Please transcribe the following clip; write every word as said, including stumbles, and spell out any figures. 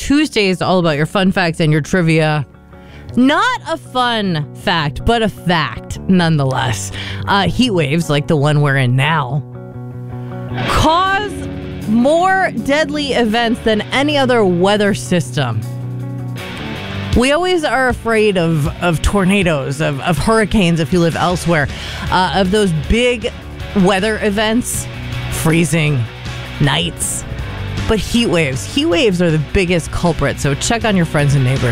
Tuesday is all about your fun facts and your trivia. Not a fun fact, but a fact nonetheless. Uh, heat waves, like the one we're in now, cause more deadly events than any other weather system. We always are afraid of, of tornadoes, of, of hurricanes if you live elsewhere, uh, of those big weather events, freezing nights. But heat waves, heat waves are the biggest culprit, so check on your friends and neighbors.